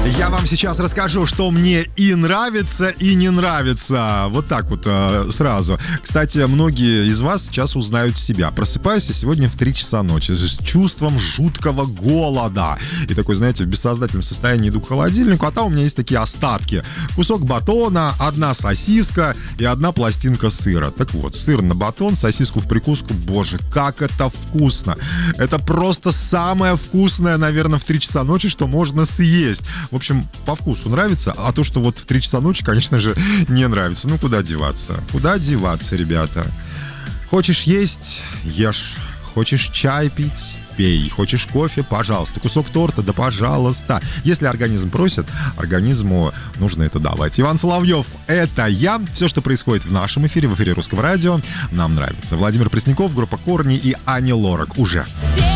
Я вам сейчас расскажу, что мне и нравится, и не нравится. Вот так вот сразу. Кстати, многие из вас сейчас узнают себя. Просыпаюсь я сегодня в 3 часа ночи с чувством жуткого голода. И такой, знаете, в бессознательном состоянии иду к холодильнику, а там у меня есть такие остатки. Кусок батона, 1 сосиска и 1 пластинка сыра. Так вот, сыр на батон, сосиску в прикуску. Боже, как это вкусно. Это просто самое вкусное, наверное, в 3 часа ночи, что можно съесть. В общем, по вкусу нравится, а то, что вот в 3 часа ночи, конечно же, не нравится. Ну, куда деваться? Куда деваться, ребята? Хочешь есть — ешь. Хочешь чай пить — пей. Хочешь кофе — пожалуйста. Кусок торта — да пожалуйста. Если организм просит, организму нужно это давать. Иван Соловьев — это я. Все, что происходит в нашем эфире, в эфире Русского радио, нам нравится. Владимир Пресняков, группа Корни и Ани Лорак. Уже.